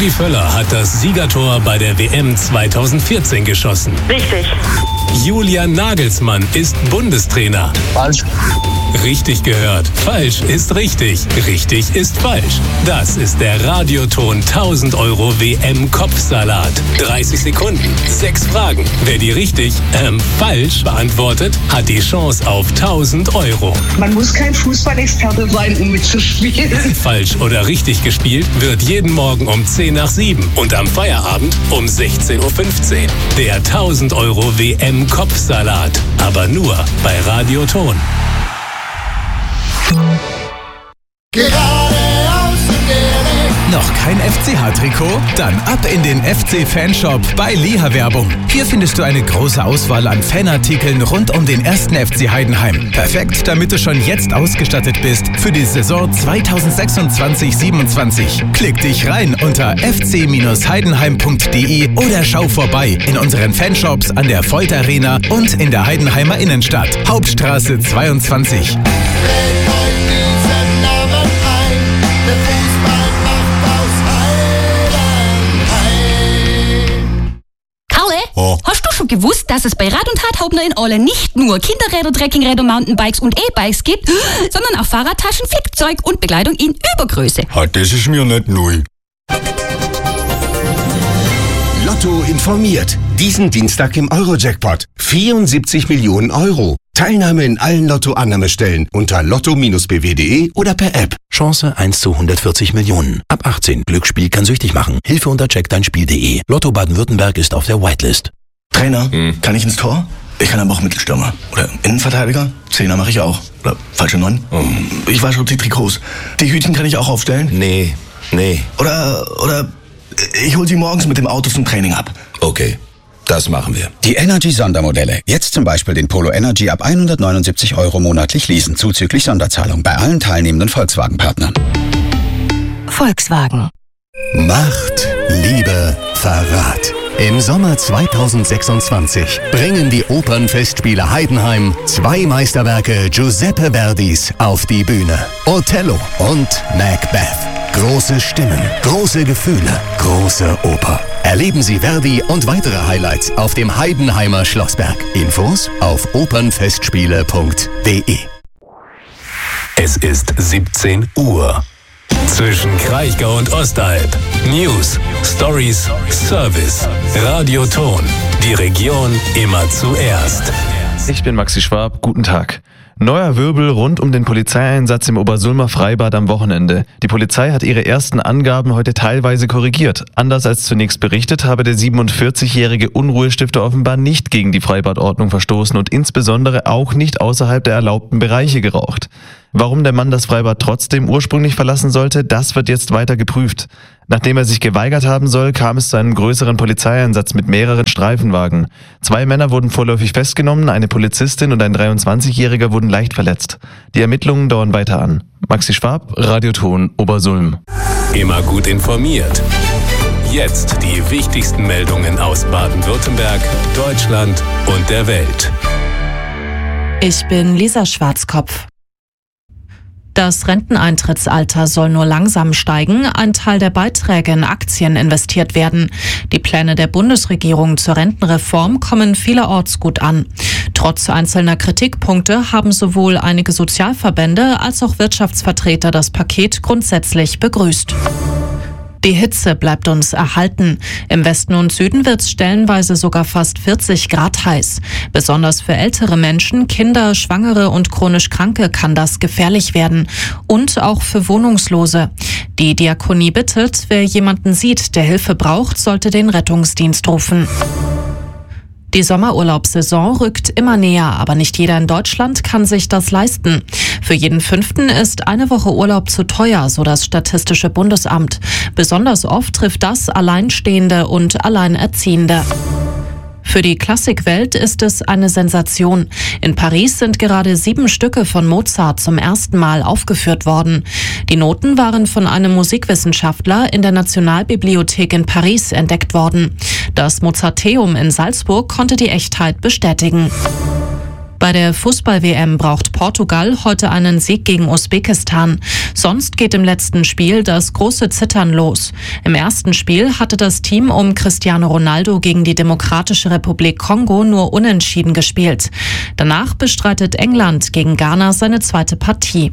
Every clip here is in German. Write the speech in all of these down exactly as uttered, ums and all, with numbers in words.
Rudi Völler hat das Siegertor bei der W M zweitausendvierzehn geschossen. Richtig. Julian Nagelsmann ist Bundestrainer. Falsch. Richtig gehört. Falsch ist richtig. Richtig ist falsch. Das ist der Radioton tausend Euro W M-Kopfsalat. dreißig Sekunden, sechs Fragen. Wer die richtig, ähm, falsch beantwortet, hat die Chance auf tausend Euro. Man muss kein Fußballexperte sein, um mitzuspielen. Falsch oder richtig gespielt wird jeden Morgen um zehn nach sieben und am Feierabend um sechzehn Uhr fünfzehn. Der tausend Euro W M-Kopfsalat. Aber nur bei Radioton. Geradeaus in der Noch kein F C H-Trikot? Dann ab in den F C-Fanshop bei Liha Werbung. Hier findest du eine große Auswahl an Fanartikeln rund um den ersten F C Heidenheim. Perfekt, damit du schon jetzt ausgestattet bist für die Saison zweitausendsechsundzwanzig siebenundzwanzig. Klick dich rein unter f c heidenheim punkt d e oder schau vorbei in unseren Fanshops an der Voigt Arena und in der Heidenheimer Innenstadt. Hauptstraße zweiundzwanzig. Oh. Hast du schon gewusst, dass es bei Rad und Harthaubner in Aale nicht nur Kinderräder, Trekkingräder, Mountainbikes und E-Bikes gibt, sondern auch Fahrradtaschen, Flickzeug und Bekleidung in Übergröße? Ah, das ist mir nicht neu. Lotto informiert. Diesen Dienstag im Euro-Jackpot. vierundsiebzig Millionen Euro. Teilnahme in allen Lotto-Annahmestellen unter lotto b w punkt d e oder per App. Chance eins zu hundertvierzig Millionen. Ab achtzehn. Glücksspiel kann süchtig machen. Hilfe unter check dein Spiel punkt d e. Lotto Baden-Württemberg ist auf der Whitelist. Trainer, hm. kann ich ins Tor? Ich kann aber auch Mittelstürmer. Oder Innenverteidiger? Zehner mache ich auch. Oder falsche Neun? Oh. Ich wasche die Trikots. Die Hütchen kann ich auch aufstellen? Nee, nee. Oder, oder ich hol sie morgens mit dem Auto zum Training ab. Okay. Das machen wir. Die Energy-Sondermodelle. Jetzt zum Beispiel den Polo Energy ab hundertneunundsiebzig Euro monatlich leasen, zuzüglich Sonderzahlung bei allen teilnehmenden Volkswagen-Partnern. Volkswagen. Macht, Liebe, Verrat. Im Sommer zweitausendsechsundzwanzig bringen die Opernfestspiele Heidenheim zwei Meisterwerke Giuseppe Verdis auf die Bühne. Othello und Macbeth. Große Stimmen, große Gefühle, große Oper. Erleben Sie Verdi und weitere Highlights auf dem Heidenheimer Schlossberg. Infos auf opernfestspiele punkt d e. Es ist siebzehn Uhr. Zwischen Kraichgau und Ostalb. News, Stories, Service. Radioton. Die Region immer zuerst. Ich bin Maxi Schwab. Guten Tag. Neuer Wirbel rund um den Polizeieinsatz im Obersulmer Freibad am Wochenende. Die Polizei hat ihre ersten Angaben heute teilweise korrigiert. Anders als zunächst berichtet, habe der siebenundvierzigjährige Unruhestifter offenbar nicht gegen die Freibadordnung verstoßen und insbesondere auch nicht außerhalb der erlaubten Bereiche geraucht. Warum der Mann das Freibad trotzdem ursprünglich verlassen sollte, das wird jetzt weiter geprüft. Nachdem er sich geweigert haben soll, kam es zu einem größeren Polizeieinsatz mit mehreren Streifenwagen. Zwei Männer wurden vorläufig festgenommen, eine Polizistin und ein dreiundzwanzigjähriger wurden leicht verletzt. Die Ermittlungen dauern weiter an. Maxi Schwab, Radioton, Obersulm. Immer gut informiert. Jetzt die wichtigsten Meldungen aus Baden-Württemberg, Deutschland und der Welt. Ich bin Lisa Schwarzkopf. Das Renteneintrittsalter soll nur langsam steigen, ein Teil der Beiträge in Aktien investiert werden. Die Pläne der Bundesregierung zur Rentenreform kommen vielerorts gut an. Trotz einzelner Kritikpunkte haben sowohl einige Sozialverbände als auch Wirtschaftsvertreter das Paket grundsätzlich begrüßt. Die Hitze bleibt uns erhalten. Im Westen und Süden wird es stellenweise sogar fast vierzig Grad heiß. Besonders für ältere Menschen, Kinder, Schwangere und chronisch Kranke kann das gefährlich werden. Und auch für Wohnungslose. Die Diakonie bittet, wer jemanden sieht, der Hilfe braucht, sollte den Rettungsdienst rufen. Die Sommerurlaubssaison rückt immer näher, aber nicht jeder in Deutschland kann sich das leisten. Für jeden Fünften ist eine Woche Urlaub zu teuer, so das Statistische Bundesamt. Besonders oft trifft das Alleinstehende und Alleinerziehende. Für die Klassikwelt ist es eine Sensation. In Paris sind gerade sieben Stücke von Mozart zum ersten Mal aufgeführt worden. Die Noten waren von einem Musikwissenschaftler in der Nationalbibliothek in Paris entdeckt worden. Das Mozarteum in Salzburg konnte die Echtheit bestätigen. Bei der Fußball-W M braucht Portugal heute einen Sieg gegen Usbekistan. Sonst geht im letzten Spiel das große Zittern los. Im ersten Spiel hatte das Team um Cristiano Ronaldo gegen die Demokratische Republik Kongo nur unentschieden gespielt. Danach bestreitet England gegen Ghana seine zweite Partie.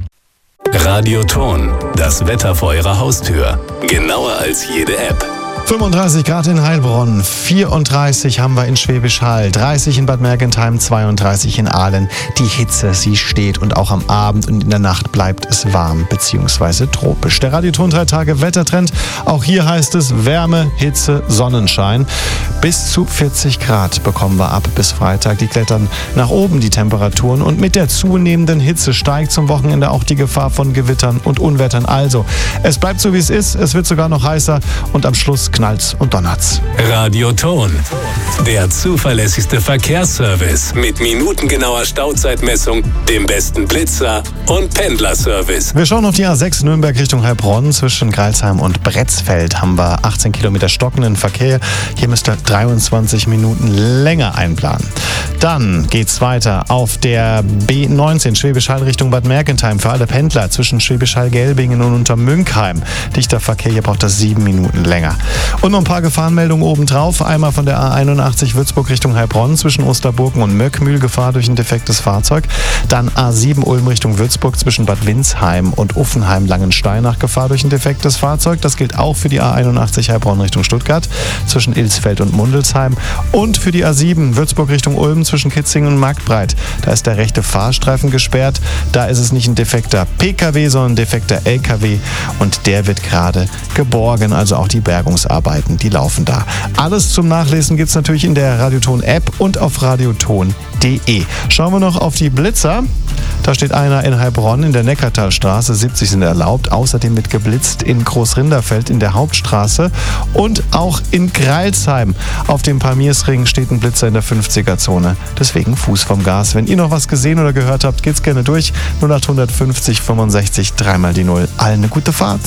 Radioton, das Wetter vor Ihrer Haustür. Genauer als jede App. fünfunddreißig Grad in Heilbronn, vierunddreißig haben wir in Schwäbisch Hall, dreißig in Bad Mergentheim, zweiunddreißig in Aalen. Die Hitze, sie steht und auch am Abend und in der Nacht bleibt es warm bzw. tropisch. Der Radioton drei Tage Wettertrend, auch hier heißt es Wärme, Hitze, Sonnenschein. Bis zu vierzig Grad bekommen wir ab bis Freitag. Die klettern nach oben, die Temperaturen, und mit der zunehmenden Hitze steigt zum Wochenende auch die Gefahr von Gewittern und Unwettern. Also, es bleibt so wie es ist, es wird sogar noch heißer und am Schluss knallt's und donnert's. Radioton, der zuverlässigste Verkehrsservice mit minutengenauer Stauzeitmessung, dem besten Blitzer und Pendlerservice. Wir schauen auf die A sechs Nürnberg Richtung Heilbronn. Zwischen Greilsheim und Bretzfeld haben wir achtzehn Kilometer stockenden Verkehr. Hier müsst ihr dreiundzwanzig Minuten länger einplanen. Dann geht's weiter auf der B neunzehn Schwäbisch Hall Richtung Bad Mergentheim für alle Pendler zwischen Schwäbisch Hall-Gelbingen und Untermünkheim. Dichter Verkehr, hier braucht das sieben Minuten länger. Und noch ein paar Gefahrenmeldungen obendrauf. Einmal von der A einundachtzig Würzburg Richtung Heilbronn zwischen Osterburgen und Möckmühl, Gefahr durch ein defektes Fahrzeug. Dann A sieben Ulm Richtung Würzburg zwischen Bad Windsheim und Uffenheim-Langensteinach, Gefahr durch ein defektes Fahrzeug. Das gilt auch für die A einundachtzig Heilbronn Richtung Stuttgart zwischen Ilsfeld und Mundelsheim. Und für die A sieben Würzburg Richtung Ulm zwischen Kitzingen und Marktbreit. Da ist der rechte Fahrstreifen gesperrt. Da ist es nicht ein defekter P K W, sondern ein defekter L K W. Und der wird gerade geborgen. Also auch die Bergungsarbeiten, die laufen da. Alles zum Nachlesen gibt es natürlich in der Radioton-App und auf radioton punkt de. Schauen wir noch auf die Blitzer. Da steht einer in Heilbronn in der Neckartalstraße, siebzig sind erlaubt. Außerdem wird geblitzt in Großrinderfeld in der Hauptstraße und auch in Greilsheim. Auf dem Palmiersring steht ein Blitzer in der fünfziger-Zone. Deswegen Fuß vom Gas. Wenn ihr noch was gesehen oder gehört habt, geht's gerne durch. null acht fünfzig fünfundsechzig, dreimal die Null. Allen eine gute Fahrt.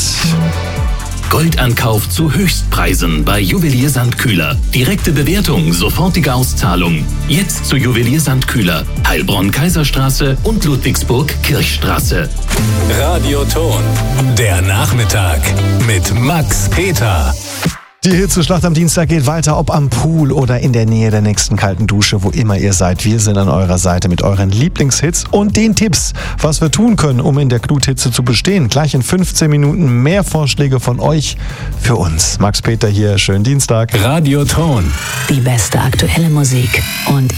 Goldankauf zu Höchstpreisen bei Juwelier Sandkühler. Direkte Bewertung, sofortige Auszahlung. Jetzt zu Juwelier Sandkühler. Heilbronn-Kaiserstraße und Ludwigsburg-Kirchstraße. Radioton, der Nachmittag mit Max Peter. Die Hitzeschlacht am Dienstag geht weiter, ob am Pool oder in der Nähe der nächsten kalten Dusche, wo immer ihr seid. Wir sind an eurer Seite mit euren Lieblingshits und den Tipps, was wir tun können, um in der Gluthitze zu bestehen. Gleich in fünfzehn Minuten mehr Vorschläge von euch für uns. Max Peter hier, schönen Dienstag. Radioton. Die beste aktuelle Musik und